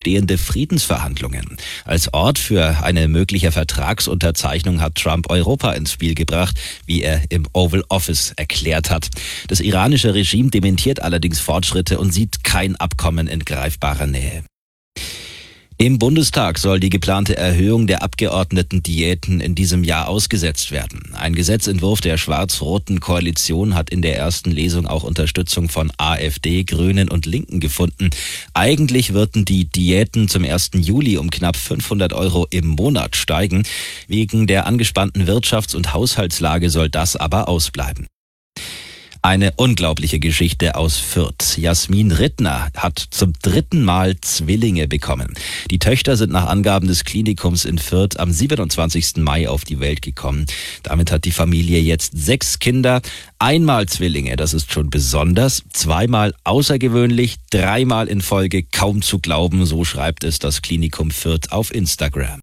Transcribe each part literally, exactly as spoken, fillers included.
bevorstehende Friedensverhandlungen. Als Ort für eine mögliche Vertragsunterzeichnung hat Trump Europa ins Spiel gebracht, wie er im Oval Office erklärt hat. Das iranische Regime dementiert allerdings Fortschritte und sieht kein Abkommen in greifbarer Nähe. Im Bundestag soll die geplante Erhöhung der Abgeordnetendiäten in diesem Jahr ausgesetzt werden. Ein Gesetzentwurf der schwarz-roten Koalition hat in der ersten Lesung auch Unterstützung von AfD, Grünen und Linken gefunden. Eigentlich würden die Diäten zum ersten Juli um knapp fünfhundert Euro im Monat steigen. Wegen der angespannten Wirtschafts- und Haushaltslage soll das aber ausbleiben. Eine unglaubliche Geschichte aus Fürth. Jasmin Rittner hat zum dritten Mal Zwillinge bekommen. Die Töchter sind nach Angaben des Klinikums in Fürth am siebenundzwanzigsten Mai auf die Welt gekommen. Damit hat die Familie jetzt sechs Kinder. Einmal Zwillinge, das ist schon besonders. Zweimal außergewöhnlich, dreimal in Folge kaum zu glauben, so schreibt es das Klinikum Fürth auf Instagram.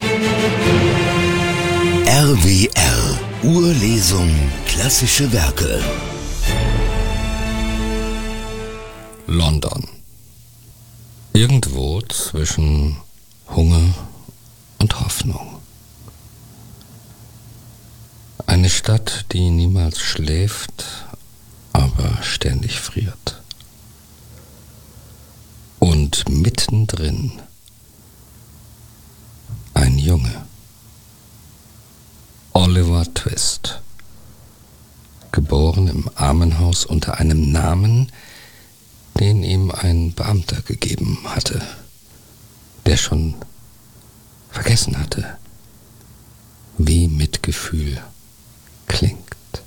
R W R, Urlesung, klassische Werke. London. Irgendwo zwischen Hunger und Hoffnung. Eine Stadt, die niemals schläft, aber ständig friert. Und mittendrin ein Junge. Oliver Twist. Geboren im Armenhaus unter einem Namen, den ihm ein Beamter gegeben hatte, der schon vergessen hatte, wie Mitgefühl klingt.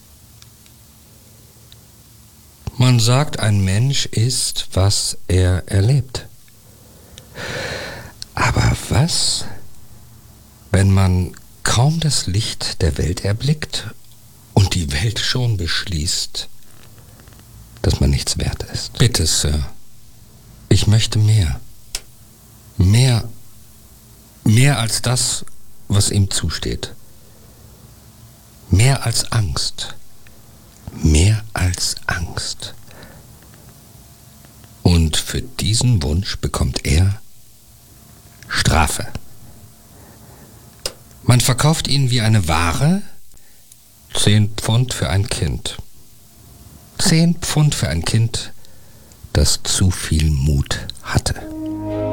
Man sagt, ein Mensch ist, was er erlebt. Aber was, wenn man kaum das Licht der Welt erblickt und die Welt schon beschließt, dass man nichts wert ist? Bitte, Sir, ich möchte mehr. Mehr, mehr als das, was ihm zusteht. Mehr als Angst. Mehr als Angst. Und für diesen Wunsch bekommt er Strafe. Man verkauft ihn wie eine Ware, zehn Pfund für ein Kind. Zehn Pfund für ein Kind, das zu viel Mut hatte.